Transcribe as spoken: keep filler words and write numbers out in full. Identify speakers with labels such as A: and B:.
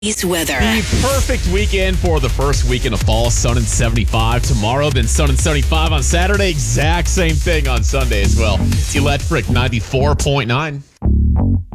A: East weather.
B: The perfect weekend for the first weekend of fall. Sun and seventy-five tomorrow, then sun and seventy-five on Saturday. Exact same thing on Sunday as well. It's electric ninety-four point nine.